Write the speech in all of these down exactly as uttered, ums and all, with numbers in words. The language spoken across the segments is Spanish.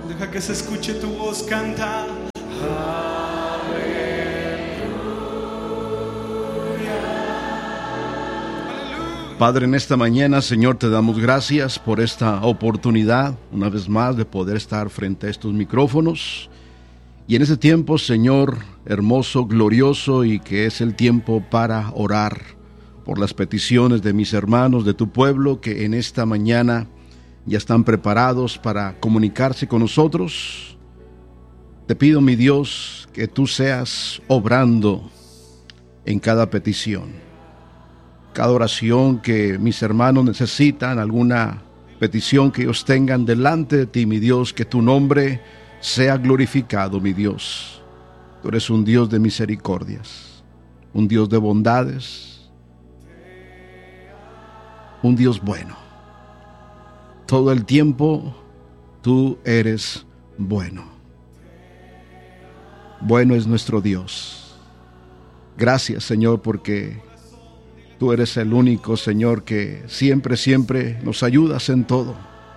Deja que se escuche tu voz, canta. Padre, en esta mañana, Señor, te damos gracias por esta oportunidad, una vez más, de poder estar frente a estos micrófonos. Y en ese tiempo, Señor, hermoso, glorioso, y que es el tiempo para orar por las peticiones de mis hermanos, de tu pueblo, que en esta mañana ya están preparados para comunicarse con nosotros. Te pido, mi Dios, que tú seas obrando en cada petición. Cada oración que mis hermanos necesitan, alguna petición que ellos tengan delante de ti, mi Dios, que tu nombre sea glorificado, mi Dios. Tú eres un Dios de misericordias, un Dios de bondades, un Dios bueno. Todo el tiempo tú eres bueno. Bueno es nuestro Dios. Gracias, Señor, porque tú eres el único, Señor, que siempre, siempre nos ayudas en todo.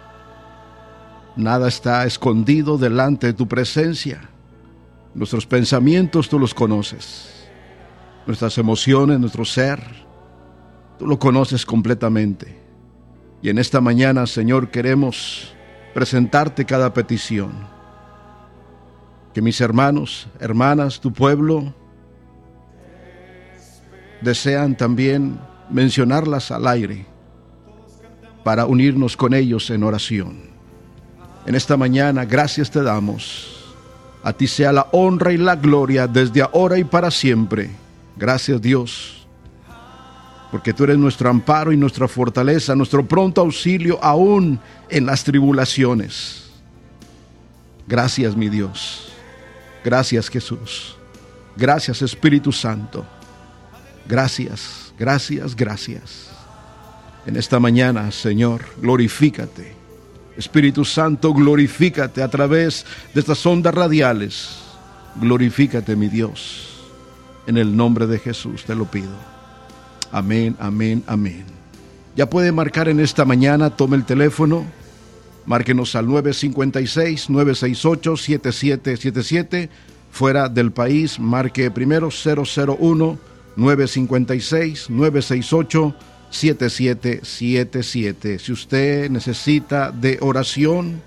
Nada está escondido delante de tu presencia. Nuestros pensamientos tú los conoces. Nuestras emociones, nuestro ser, tú lo conoces completamente. Y en esta mañana, Señor, queremos presentarte cada petición. Que mis hermanos, hermanas, tu pueblo, desean también mencionarlas al aire para unirnos con ellos en oración. En esta mañana, gracias te damos. A ti sea la honra y la gloria desde ahora y para siempre. Gracias, Dios, porque tú eres nuestro amparo y nuestra fortaleza, nuestro pronto auxilio aún en las tribulaciones. Gracias, mi Dios. Gracias, Jesús. Gracias, Espíritu Santo. Gracias, gracias, gracias. En esta mañana, Señor, glorifícate. Espíritu Santo, glorifícate a través de estas ondas radiales. Glorifícate, mi Dios. En el nombre de Jesús te lo pido. Amén, amén, amén. Ya puede marcar en esta mañana, tome el teléfono. Márquenos al nueve cinco seis, nueve seis ocho, siete siete siete siete. Fuera del país, marque primero cero cero uno, nueve cinco seis, nueve seis ocho, siete siete siete siete. Si usted necesita de oración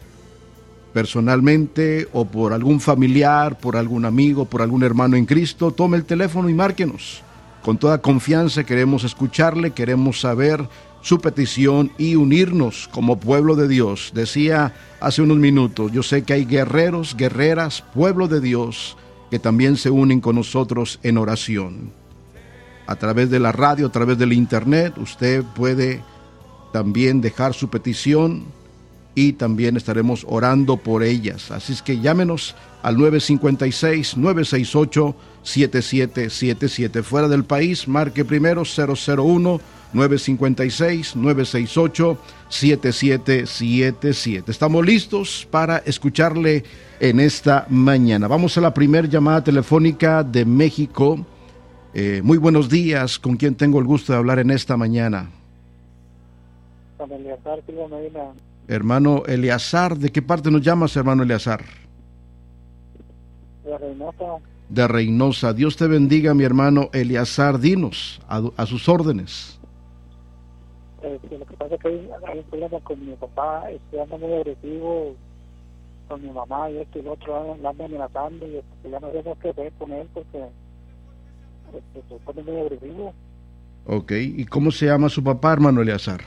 personalmente o por algún familiar, por algún amigo, por algún hermano en Cristo, tome el teléfono y márquenos. Con toda confianza queremos escucharle, queremos saber su petición y unirnos como pueblo de Dios. Decía hace unos minutos, yo sé que hay guerreros, guerreras, pueblo de Dios, que también se unen con nosotros en oración. A través de la radio, a través del internet, usted puede también dejar su petición y también estaremos orando por ellas. Así es que llámenos al nueve cinco seis, nueve seis ocho, siete siete siete siete. Fuera del país, marque primero cero cero uno, nueve cinco seis, nueve seis ocho, siete siete siete siete. Estamos listos para escucharle en esta mañana. Vamos a la primera llamada telefónica de México. Eh, muy buenos días, ¿con quién tengo el gusto de hablar en esta mañana? Con Eleazar Silva Medina. Hermano Eleazar, ¿de qué parte nos llamas, hermano Eleazar? De Reynosa. De Reynosa. Dios te bendiga, mi hermano Eleazar, dinos, a, a sus órdenes. Eh, lo que pasa es que hay, hay un problema con mi papá, este, anda muy agresivo con mi mamá y esto y lo otro, la anda amenazando y este, ya no sabemos qué hacer con él porque este, se pone muy agresivo. Ok, ¿y cómo se llama su papá, hermano Eleazar?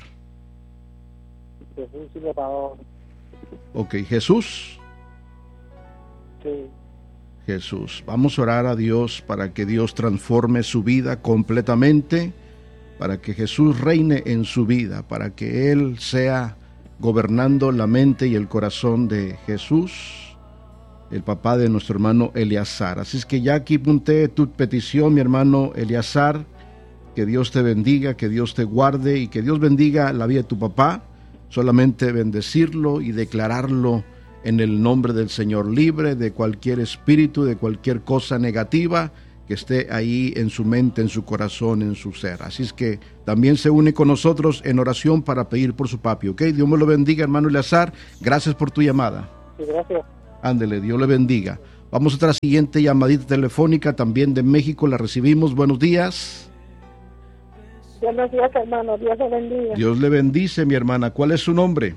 Jesús Silva Amador. Ok, Jesús. Sí. Jesús. Vamos a orar a Dios para que Dios transforme su vida completamente, para que Jesús reine en su vida, para que Él sea gobernando la mente y el corazón de Jesús, el papá de nuestro hermano Eleazar. Así es que ya aquí apunté tu petición, mi hermano Eleazar. Que Dios te bendiga, que Dios te guarde y que Dios bendiga la vida de tu papá. Solamente bendecirlo y declararlo en el nombre del Señor, libre de cualquier espíritu, de cualquier cosa negativa que esté ahí en su mente, en su corazón, en su ser. Así es que también se une con nosotros en oración para pedir por su papi, ¿ok? Dios me lo bendiga, hermano Eleazar. Gracias por tu llamada. Sí, gracias. Ándele, Dios le bendiga. Vamos a otra siguiente llamadita telefónica, también de México, la recibimos. Buenos días. Buenos días, hermano. Dios le bendiga. Dios le bendice, mi hermana. ¿Cuál es su nombre?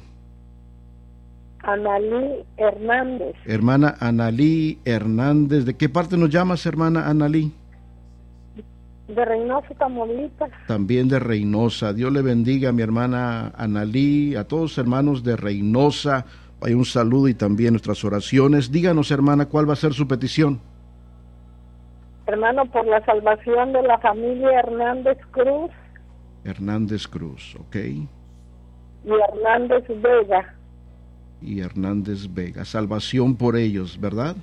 Analí Hernández. Hermana Analí Hernández. ¿De qué parte nos llamas, hermana Analí? De Reynosa, Tamaulipas. También de Reynosa. Dios le bendiga, mi hermana Analí, a todos los hermanos de Reynosa. Hay un saludo y también nuestras oraciones. Díganos, hermana, ¿cuál va a ser su petición? Hermano, por la salvación de la familia Hernández Cruz. Hernández Cruz, ok. Y Hernández Vega. Y Hernández Vega. Salvación por ellos, ¿verdad?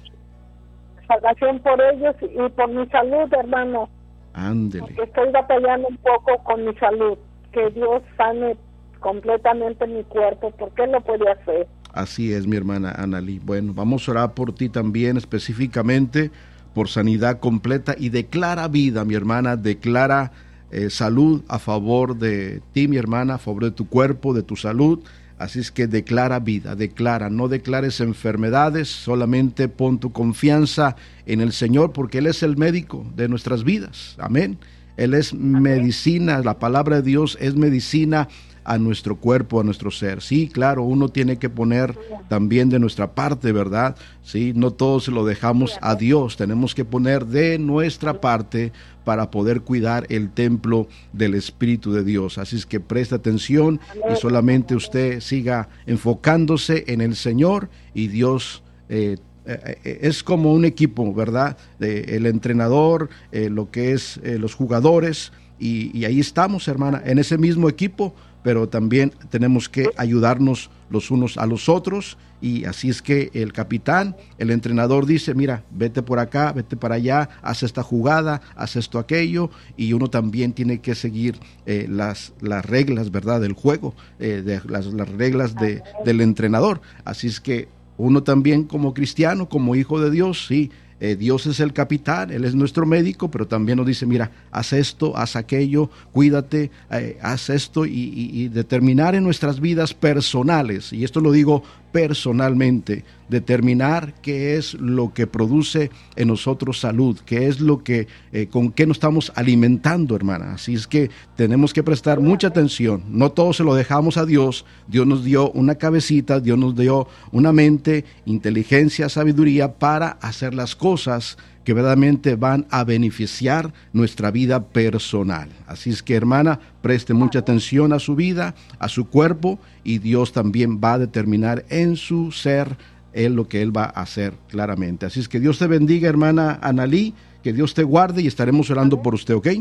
Salvación por ellos y por mi salud, hermano. Ándele. Porque estoy batallando un poco con mi salud. Que Dios sane completamente mi cuerpo, porque Él lo puede hacer. Así es, mi hermana Analí. Bueno, vamos a orar por ti también, específicamente por sanidad completa, y declara vida, mi hermana, declara eh, salud a favor de ti, mi hermana, a favor de tu cuerpo, de tu salud. Así es que declara vida, declara, no declares enfermedades, solamente pon tu confianza en el Señor, porque Él es el médico de nuestras vidas. Amén. Él es medicina, la palabra de Dios es medicina a nuestro cuerpo, a nuestro ser. Sí, claro, uno tiene que poner también de nuestra parte, ¿verdad? Sí, no todo se lo dejamos a Dios, tenemos que poner de nuestra parte para poder cuidar el templo del Espíritu de Dios. Así es que preste atención y solamente usted siga enfocándose en el Señor, y Dios eh, eh, es como un equipo, ¿verdad? Eh, el entrenador, eh, lo que es eh, los jugadores, y, y ahí estamos, hermana, en ese mismo equipo, pero también tenemos que ayudarnos los unos a los otros, y así es que el capitán, el entrenador dice, mira, vete por acá, vete para allá, haz esta jugada, haz esto, aquello, y uno también tiene que seguir eh, las, las reglas, ¿verdad?, del juego, eh, de, las, las reglas de, del entrenador. Así es que uno también como cristiano, como hijo de Dios, sí, Eh, Dios es el capitán, Él es nuestro médico, pero también nos dice, mira, haz esto, haz aquello, cuídate, eh, haz esto, y, y, y determinar en nuestras vidas personales, y esto lo digo personalmente, determinar qué es lo que produce en nosotros salud, qué es lo que, eh, con qué nos estamos alimentando, hermana. Así es que tenemos que prestar mucha atención, no todo se lo dejamos a Dios. Dios nos dio una cabecita, Dios nos dio una mente, inteligencia, sabiduría para hacer las cosas que verdaderamente van a beneficiar nuestra vida personal. Así es que, hermana, preste mucha atención a su vida, a su cuerpo, y Dios también va a determinar en su ser Él lo que Él va a hacer claramente. Así es que Dios te bendiga, hermana Analí, que Dios te guarde, y estaremos orando por usted, ¿ok?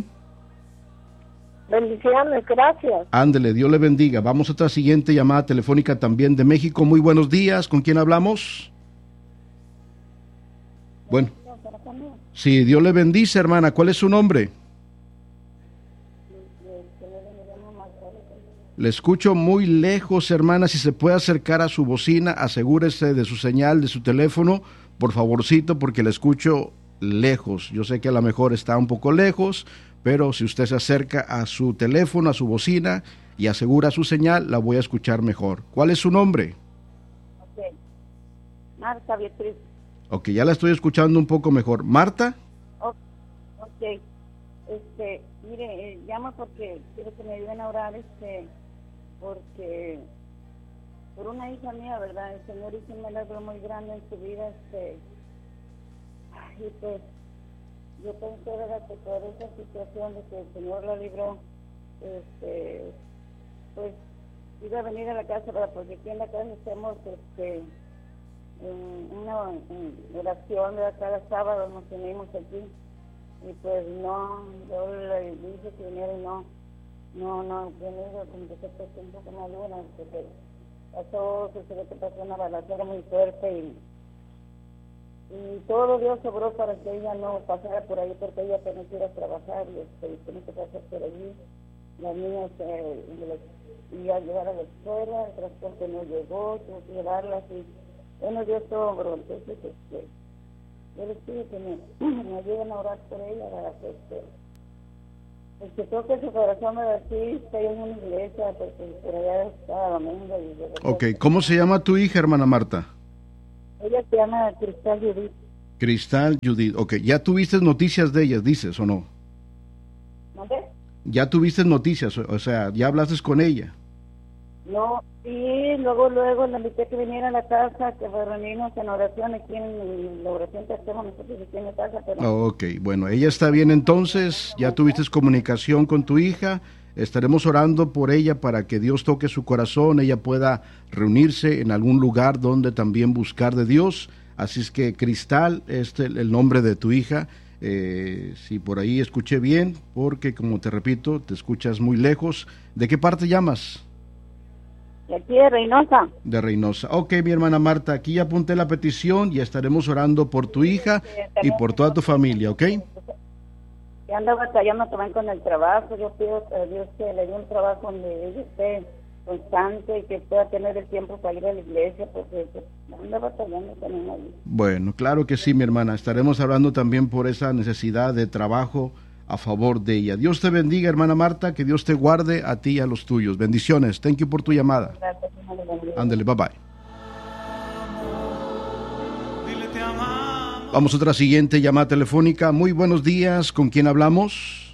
Bendiciones, gracias. Ándele, Dios le bendiga. Vamos a otra siguiente llamada telefónica también de México. Muy buenos días, ¿con quién hablamos? Bueno, sí, Dios le bendice, hermana. ¿Cuál es su nombre? Le escucho muy lejos, hermana. Si se puede acercar a su bocina, asegúrese de su señal, de su teléfono, por favorcito, porque le escucho lejos. Yo sé que a lo mejor está un poco lejos, pero si usted se acerca a su teléfono, a su bocina, y asegura su señal, la voy a escuchar mejor. ¿Cuál es su nombre? Ok. Marta Beatriz. Ok, ya la estoy escuchando un poco mejor. ¿Marta? Oh, ok. Este, mire, eh, llamo porque quiero que me ayuden a orar, este, porque por una hija mía, ¿verdad? El Señor hizo un milagro muy grande en su vida, este, y pues yo pensé, ¿verdad?, que por esa situación de que el Señor la libró, este, pues iba a venir a la casa, ¿verdad?, porque aquí en la casa hacemos, este, una oración, ¿verdad?, cada sábado nos unimos aquí, y pues no, yo le dije que viniera y no, no, no, venido, como que se puso un poco más luna, porque pasó, se ve que pasó una balacera muy fuerte, y, y todo Dios sobró para que ella no pasara por ahí, porque ella tenía que ir a trabajar, y este, tenía que pasar por allí. Las niñas eh, iba a llevar a la escuela, el transporte no llegó, tuvo que llevarlas, y bueno, Dios sobró. Entonces, este, yo les pido que me, me ayuden a orar por ella, para que este, pues que toque su corazón, me decía, estoy en una iglesia, porque por allá está domingo. Y ok, ¿cómo se llama tu hija, hermana Marta? Ella se llama Cristal Judith. Cristal Judith. Ok, ¿ya tuviste noticias de ellas, dices, o no? ¿No ves? ¿Ya tuviste noticias? O sea, ¿ya hablaste con ella? No, sí, luego, luego le invité que viniera a la casa, que reunirnos en oración aquí en la oración que hacemos nosotros aquí en la casa, pero... Ok, bueno, ella está bien entonces, ya tuviste comunicación con tu hija, estaremos orando por ella para que Dios toque su corazón, ella pueda reunirse en algún lugar donde también buscar de Dios, así es que Cristal es el, el nombre de tu hija, eh, si por ahí escuché bien, porque como te repito, te escuchas muy lejos. ¿De qué parte llamas? ¿Y aquí de Reynosa? De Reynosa. Ok, mi hermana Marta, aquí ya apunté la petición y estaremos orando por tu hija y por toda tu familia, ¿ok? Que anda batallando también con el trabajo. Yo pido a Dios que le dé un trabajo donde ella esté constante y que pueda tener el tiempo para ir a la iglesia, porque anda batallando también ahí. Bueno, claro que sí, mi hermana. Estaremos hablando también por esa necesidad de trabajo a favor de ella. Dios te bendiga, hermana Marta, que Dios te guarde a ti y a los tuyos. Bendiciones. Thank you por tu llamada. Gracias, Ándale, bye bye. Dile te amamos. Vamos a otra siguiente llamada telefónica. Muy buenos días. ¿Con quién hablamos?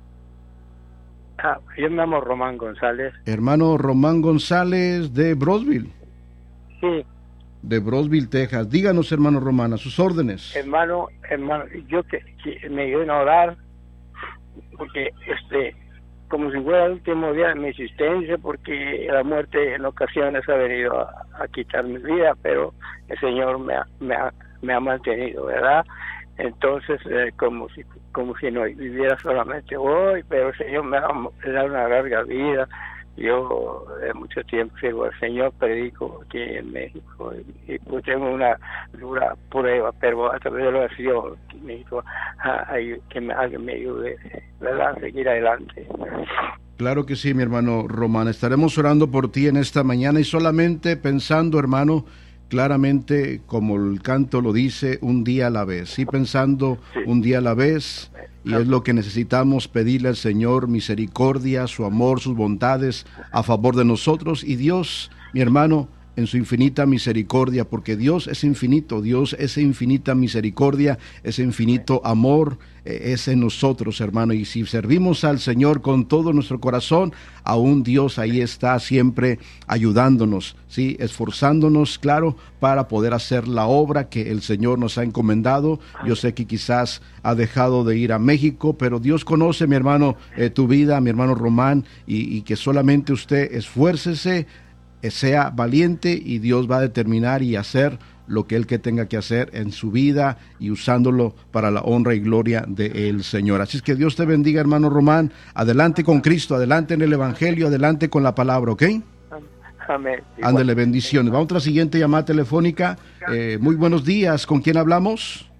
Ah, yo me llamo Román González. Hermano Román González de Brosville. Sí, De Brosville, Texas. Díganos, hermano Román, a sus órdenes. hermano, hermano, yo que, que me ayuden a orar porque este como si fuera el último día de mi existencia, porque la muerte en ocasiones ha venido a, a quitar mi vida, pero el Señor me ha, me ha, me ha mantenido, ¿verdad? Entonces, eh, como si como si no viviera solamente hoy, pero el Señor me ha, me da una larga vida. Yo de mucho tiempo sirvo al Señor, predico aquí en México y, y pues tengo una dura prueba, pero a través de la oración México, a, a, que me, alguien me ayude, ¿verdad?, a seguir adelante. Claro que sí, mi hermano Román. Estaremos orando por ti en esta mañana y solamente pensando, hermano, claramente, como el canto lo dice, un día a la vez. Sí, pensando Sí. un día a la vez, y es lo que necesitamos pedirle al Señor, misericordia, su amor, sus bondades a favor de nosotros. Y Dios, mi hermano, en su infinita misericordia, porque Dios es infinito, Dios es infinita misericordia, es infinito amor, eh, es en nosotros, hermano, y si servimos al Señor con todo nuestro corazón, aún Dios ahí está siempre ayudándonos, sí, esforzándonos, claro, para poder hacer la obra que el Señor nos ha encomendado. Yo sé que quizás ha dejado de ir a México, pero Dios conoce, mi hermano, eh, tu vida, mi hermano Román, y, y que solamente usted esfuércese, sea valiente, y Dios va a determinar y hacer lo que Él que tenga que hacer en su vida y usándolo para la honra y gloria del Señor. Así es que Dios te bendiga, hermano Román. Adelante con Cristo, adelante en el Evangelio, adelante con la palabra, ¿ok? Amén. Ándele, bendiciones. Vamos a otra siguiente llamada telefónica. Eh, muy buenos días, ¿con quién hablamos?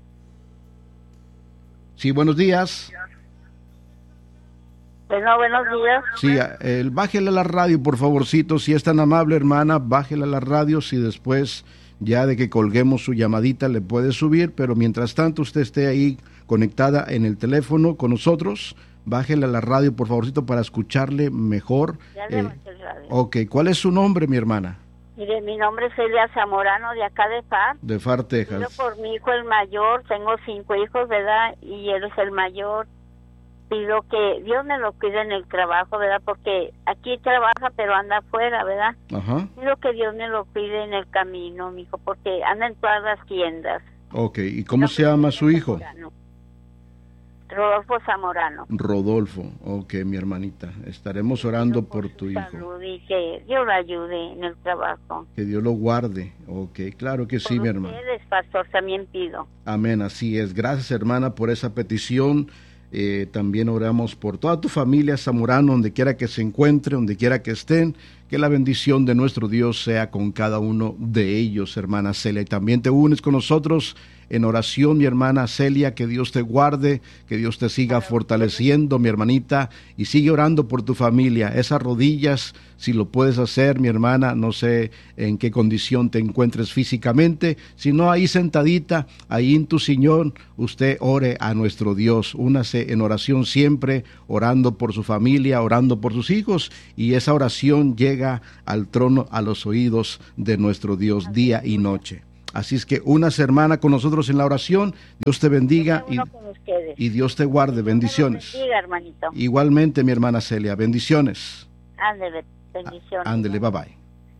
Sí, buenos días. Bueno, buenos días. Sí, el, bájele a la radio, por favorcito, si es tan amable, hermana, bájele a la radio, si después, ya de que colguemos su llamadita, le puede subir, pero mientras tanto usted esté ahí conectada en el teléfono con nosotros, bájele a la radio, por favorcito, para escucharle mejor. Ya le Eh, bajé el radio. ok, ¿cuál es su nombre, mi hermana? Mire, mi nombre es Celia Zamorano, de acá de Far. De Far, Yo Texas. por mi hijo el mayor, tengo cinco hijos, ¿verdad? Y él es el mayor. Pido que Dios me lo cuide en el trabajo, ¿verdad? Porque aquí trabaja, pero anda afuera, ¿verdad? Ajá, Pido que Dios me lo cuide en el camino, mijo, porque anda en todas las tiendas. ok, ¿y cómo se llama su hijo? Rodolfo Zamorano. Rodolfo, ok, mi hermanita, estaremos orando por tu hijo. Salud y que Dios lo ayude en el trabajo. Que Dios lo guarde, ok, claro que sí, Por mi hermano. ustedes, pastor, también pido. Amén, así es. Gracias, hermana, por esa petición. Eh, también oramos por toda tu familia Zamorano, donde quiera que se encuentre, donde quiera que estén. Que la bendición de nuestro Dios sea con cada uno de ellos, hermana Celia. Y también te unes con nosotros en oración, mi hermana Celia, que Dios te guarde, que Dios te siga fortaleciendo, mi hermanita, y sigue orando por tu familia. Esas rodillas, si lo puedes hacer, mi hermana, no sé en qué condición te encuentres físicamente, sino ahí sentadita, ahí en tu sillón, usted ore a nuestro Dios. Únase en oración siempre, orando por su familia, orando por sus hijos, y esa oración llega al trono, a los oídos de nuestro Dios día y noche. Así es que únase, hermana, con nosotros en la oración. Dios te bendiga y, y Dios te guarde. Bendiciones. Bendiga, hermanito. Igualmente, mi hermana Celia. Bendiciones. Ándele, bendiciones. Ándele, bye bye.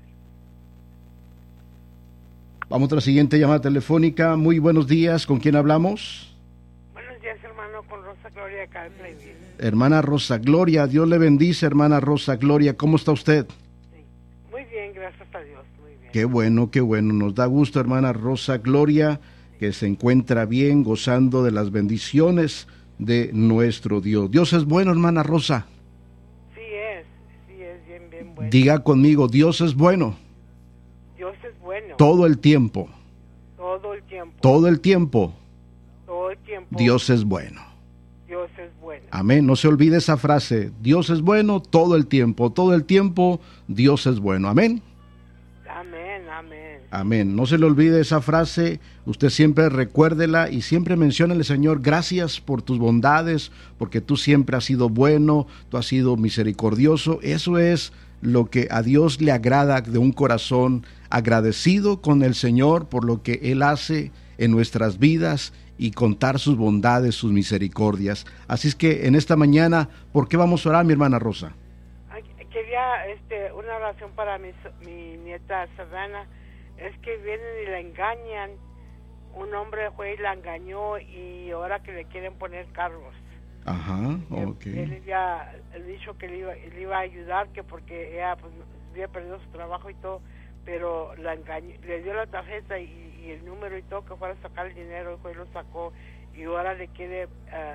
Vamos a la siguiente llamada telefónica. Muy buenos días. ¿Con quién hablamos? Buenos días, hermano, con Rosa Gloria acá de Plainview. Hermana Rosa Gloria, Dios le bendice, hermana Rosa Gloria. ¿Cómo está usted? Sí. Muy bien, gracias a Dios, muy bien. Qué bueno, qué bueno. Nos da gusto, hermana Rosa Gloria, que se encuentra bien, gozando de las bendiciones de nuestro Dios. Dios es bueno, hermana Rosa. Sí es, sí es bien, bien bueno. Diga conmigo, Dios es bueno. Dios es bueno. Todo el tiempo. Todo el tiempo. Todo el tiempo. Todo el tiempo. Dios es bueno. Dios es bueno. Amén. No se olvide esa frase. Dios es bueno todo el tiempo. Todo el tiempo Dios es bueno. Amén. Amén, amén. Amén. No se le olvide esa frase. Usted siempre recuérdela y siempre menciónale, Señor, gracias por tus bondades, porque tú siempre has sido bueno, tú has sido misericordioso. Eso es lo que a Dios le agrada, de un corazón agradecido con el Señor por lo que Él hace en nuestras vidas y contar sus bondades, sus misericordias. Así es que en esta mañana, ¿por qué vamos a orar, mi hermana Rosa? Quería este, una oración para mi, mi nieta Serrana. Es que vienen y la engañan. Un hombre fue y la engañó y ahora que le quieren poner cargos. Ajá, ok. Él ya ha dicho que le iba, le iba a ayudar, que porque ella pues, había perdido su trabajo y todo, pero la engañó, le dio la tarjeta y, y el número y todo, que fuera a sacar el dinero, y fue y lo sacó, y ahora le quiere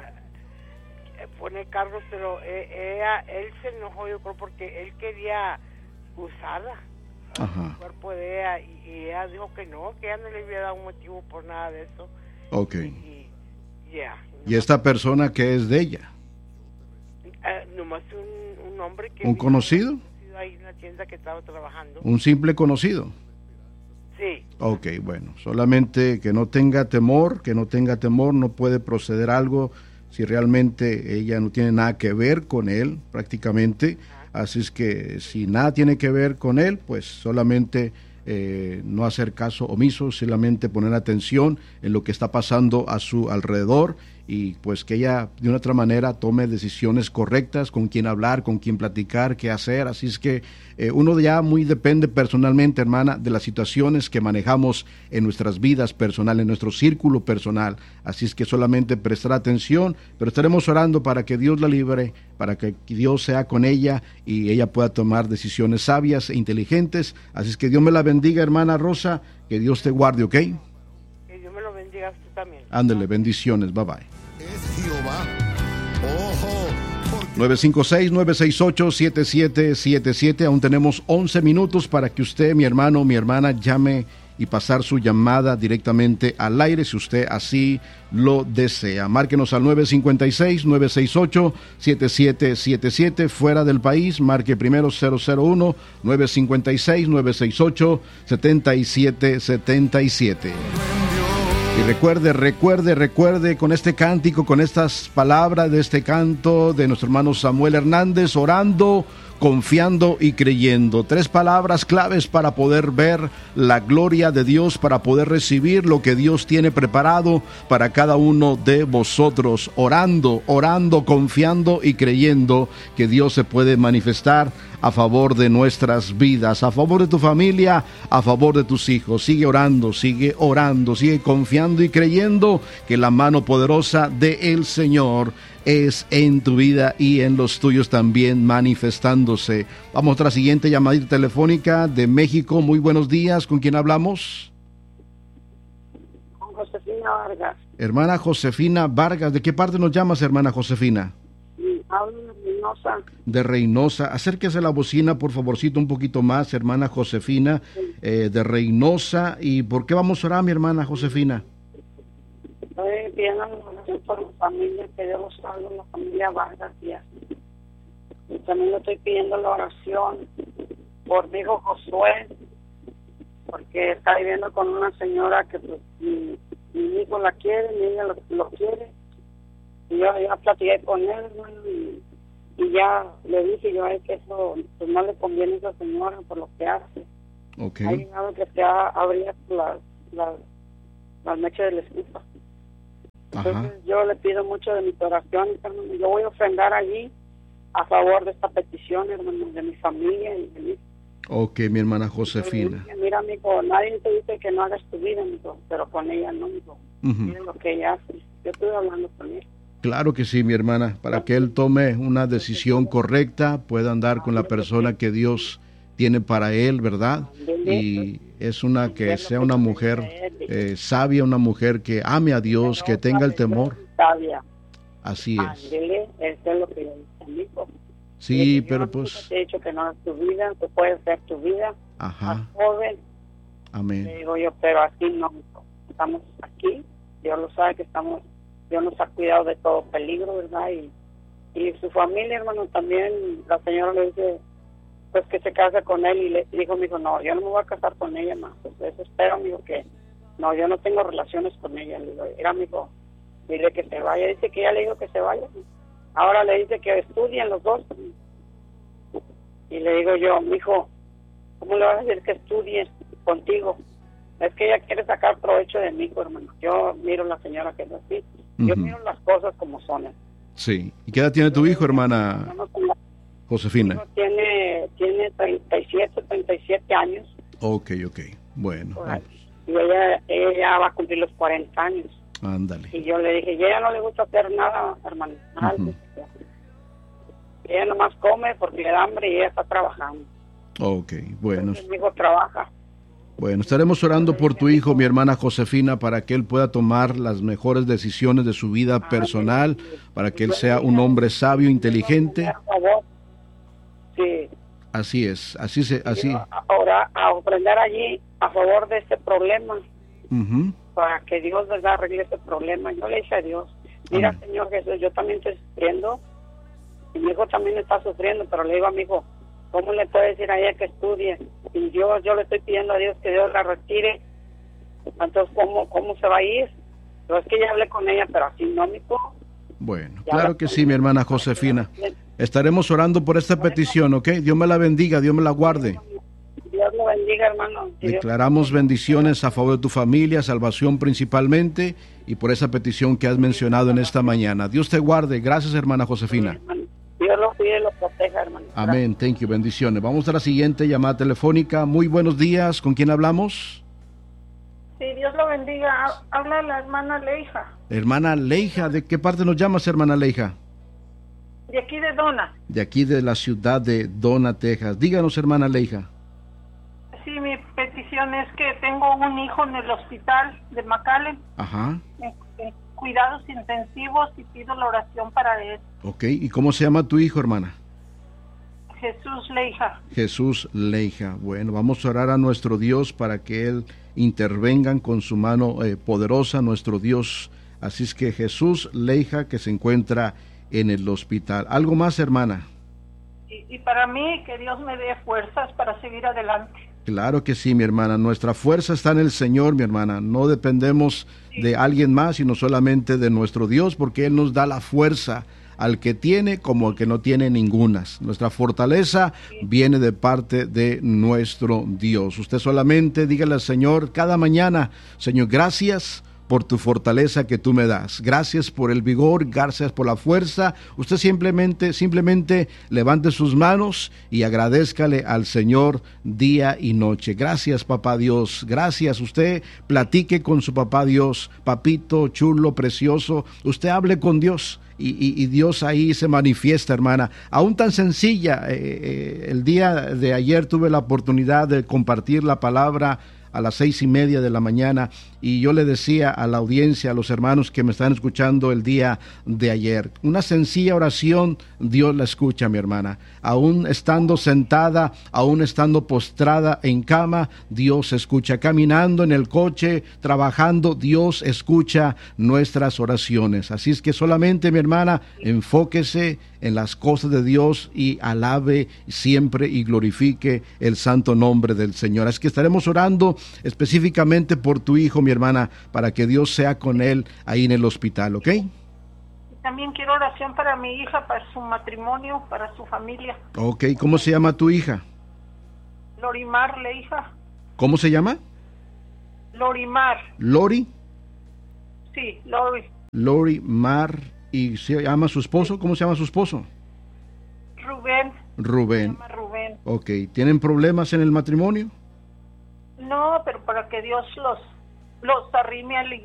uh, poner cargos, pero ella, él se enojó, yo creo, porque él quería usarla, el cuerpo de ella, y, y ella dijo que no, que ella no le había dado un motivo por nada de eso. Ok. Y, y, yeah, ¿Y esta persona qué es de ella? Uh, nomás un, un hombre que... ¿Un conocido? Ahí en la tienda que estaba trabajando. ¿Un simple conocido? Sí. Ok, bueno, solamente que no tenga temor, que no tenga temor, no puede proceder algo si realmente ella no tiene nada que ver con él, prácticamente. Ajá. Así es que si nada tiene que ver con él, pues solamente eh, no hacer caso omiso, solamente poner atención en lo que está pasando a su alrededor, y pues que ella de una otra manera tome decisiones correctas, con quién hablar, con quién platicar, qué hacer. Así es que eh, uno ya muy depende personalmente, hermana, de las situaciones que manejamos en nuestras vidas personales, en nuestro círculo personal. Así es que solamente prestar atención, pero estaremos orando para que Dios la libre, para que Dios sea con ella y ella pueda tomar decisiones sabias e inteligentes. Así es que Dios me la bendiga, hermana Rosa, que Dios te guarde, ¿ok? Que Dios me lo bendiga a usted también. Ándele, bendiciones, bye bye. Es Jehová. Ojo. Porque... nueve cinco seis, nueve seis ocho, siete siete siete siete. Aún tenemos once minutos para que usted, mi hermano, mi hermana, llame y pasar su llamada directamente al aire, si usted así lo desea. Márquenos al nueve cinco seis, nueve seis ocho, siete siete siete siete. Fuera del país, marque primero cero cero uno, nueve cinco seis, nueve seis ocho, siete siete siete siete. Y recuerde, recuerde, recuerde con este cántico, con estas palabras de este canto de nuestro hermano Samuel Hernández, orando, confiando y creyendo. Tres palabras claves para poder ver la gloria de Dios, para poder recibir lo que Dios tiene preparado para cada uno de vosotros. Orando, orando, confiando y creyendo que Dios se puede manifestar a favor de nuestras vidas, a favor de tu familia, a favor de tus hijos. Sigue orando, sigue orando, sigue confiando y creyendo que la mano poderosa del Señor es en tu vida y en los tuyos también manifestándose. Vamos a la siguiente llamadita telefónica de México. Muy buenos días, ¿con quién hablamos? Con Josefina Vargas. Hermana Josefina Vargas, ¿de qué parte nos llamas, hermana Josefina? Hablo de Reynosa. De Reynosa. Acérquese la bocina, por favorcito, un poquito más, hermana Josefina, sí. eh, de Reynosa. ¿Y por qué vamos a orar, mi hermana Josefina? Estoy pidiendo oración por mi familia, que Dios los salve, la familia Vargas. Y también le estoy pidiendo la oración por mi hijo Josué, porque está viviendo con una señora que pues, mi, mi hijo la quiere, mi hija lo, lo quiere. Y yo ya platiqué con él, y, y ya le dije yo a él que eso pues no le conviene a esa señora por lo que hace. Okay. Ha llegado que se ha abierto las, las, las mechas de la estufa. Ajá. Entonces yo le pido mucho de mis oraciones, hermano. Yo voy a ofrendar allí a favor de esta petición, hermano, de mi familia y de mí. Ok, mi hermana Josefina. Dije, mira, amigo, nadie te dice que no hagas tu vida, amigo, pero con ella no, amigo. Uh-huh. Miren lo que ella hace. Yo estuve hablando con él. Claro que sí, mi hermana, para que él tome una decisión correcta, pueda andar con la persona que Dios tiene para él, ¿verdad? Y es una que sea una mujer eh, sabia, una mujer que ame a Dios, que tenga el temor. Sabia. Así es. Ándele, eso es lo que yo dije, amigo. Sí, Yo pero nunca pues... te he dicho que no hagas tu vida, que puedes hacer tu vida. Ajá. Más joven. Le Amén. digo yo, pero así no. Estamos aquí. Dios lo sabe que estamos. Dios nos ha cuidado de todo peligro, ¿verdad? Y, y su familia, hermano, también. La señora le dice, pues que se case con él. Y le dijo, me dijo, no, yo no me voy a casar con ella más. Pues eso espero, amigo, que no, yo no tengo relaciones con ella. Le digo, era amigo, dile que se vaya. Dice que ya le dijo que se vaya. Ahora le dice que estudien los dos. Y le digo yo, mijo, ¿cómo le vas a decir que estudie contigo? Es que ella quiere sacar provecho de mí, hermano. Yo miro a la señora que es así. Yo Uh-huh. miro las cosas como son. Sí. ¿Y qué edad tiene tu hijo, hermana Josefina? Mi hijo tiene, tiene treinta y siete, treinta y siete años. Ok, ok. Bueno, vamos. Y ella, ella va a cumplir los cuarenta años. Ándale. Y yo le dije, y ella no le gusta hacer nada, hermano. Nada. Uh-huh. Ella nomás come porque le da hambre y ella está trabajando. Ok, bueno. Entonces, mi hijo trabaja. Bueno, estaremos orando por tu hijo, mi hermana Josefina, para que él pueda tomar las mejores decisiones de su vida personal, para que él sea un hombre sabio, inteligente. Sí. Así es, así se, así. Ahora, a ofrendar allí a favor de este problema, Uh-huh. para que Dios, ¿verdad?, arregle este problema. Yo le dije a Dios, mira, Amén. Señor Jesús, yo también estoy sufriendo, y mi hijo también está sufriendo, pero le digo a mi hijo, ¿cómo le puedo decir a ella que estudie? Y yo, yo le estoy pidiendo a Dios que Dios la retire. Entonces, ¿cómo, cómo se va a ir? Pero es que ya hablé con ella, pero así no, mi hijo. Bueno, claro que sí, mi hermana Josefina. Estaremos orando por esta petición, ¿ok? Dios me la bendiga, Dios me la guarde. Dios lo bendiga, hermano. Y Dios- Declaramos bendiciones a favor de tu familia, salvación principalmente, y por esa petición que has mencionado en esta mañana. Dios te guarde. Gracias, hermana Josefina. Dios lo cuide y lo proteja, hermano. Amén, thank you, bendiciones. Vamos a la siguiente llamada telefónica. Muy buenos días, ¿con quién hablamos? Sí, Dios lo bendiga. Habla la hermana Leija, Hermana Leija, ¿de qué parte nos llamas, hermana Leija? de aquí de Dona. De aquí de la ciudad de Dona, Texas. Díganos, hermana Leija. Sí, mi petición es que tengo un hijo en el hospital de McAllen, Ajá, en, en cuidados intensivos, y pido la oración para él. ok. ¿Y cómo se llama tu hijo, hermana? Jesús Leija. Jesús Leija. Bueno, vamos a orar a nuestro Dios para que Él intervenga con su mano eh, poderosa, nuestro Dios. Así es que Jesús Leija, que se encuentra en el hospital. ¿Algo más, hermana? Y, y para mí, que Dios me dé fuerzas para seguir adelante. Claro que sí, mi hermana. Nuestra fuerza está en el Señor, mi hermana. No dependemos de alguien más, sino solamente de nuestro Dios, porque Él nos da la fuerza al que tiene como al que no tiene ningunas. Nuestra fortaleza viene de parte de nuestro Dios. Usted solamente dígale al Señor cada mañana, Señor, gracias por tu fortaleza que tú me das. Gracias por el vigor, gracias por la fuerza. Usted simplemente, simplemente levante sus manos y agradézcale al Señor día y noche. Gracias, papá Dios. Gracias. Usted platique con su papá Dios. Papito chulo, precioso. Usted hable con Dios. Y, y, y Dios ahí se manifiesta, hermana. Aún tan sencilla, eh, eh, el día de ayer tuve la oportunidad de compartir la palabra a las seis y media de la mañana, y yo le decía a la audiencia, a los hermanos que me están escuchando el día de ayer, una sencilla oración, Dios la escucha, mi hermana. Aún estando sentada, aún estando postrada en cama, Dios escucha. Caminando en el coche, trabajando, Dios escucha nuestras oraciones. Así es que solamente, mi hermana, enfóquese en las cosas de Dios y alabe siempre y glorifique el santo nombre del Señor. Es que estaremos orando específicamente por tu hijo, mi hermana, para que Dios sea con él ahí en el hospital, ¿ok? Y también quiero oración para mi hija, para su matrimonio, para su familia. Ok, ¿cómo se llama tu hija? Lorimar Leija. ¿Cómo se llama? Lorimar. Lori. Sí, Lori. Lori Mar. ¿Y se llama su esposo? ¿Cómo se llama su esposo? Rubén. Rubén. Se llama Rubén. Ok. ¿Tienen problemas en el matrimonio? No, pero para que Dios los, los arrime a la